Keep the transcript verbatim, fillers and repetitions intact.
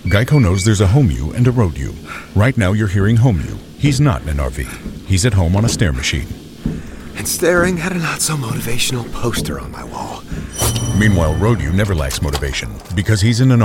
Geico knows there's a home you and a road you. Right now you're hearing home you. He's not in an R V. He's at home on a stair machine. And staring at a not-so-motivational poster on my wall. Meanwhile, road you never lacks motivation because he's in an